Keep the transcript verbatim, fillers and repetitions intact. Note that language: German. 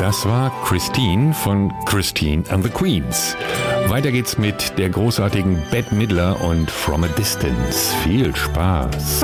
Das war Christine von Christine and the Queens. Weiter geht's mit der großartigen Bette Midler und From a Distance. Viel Spaß.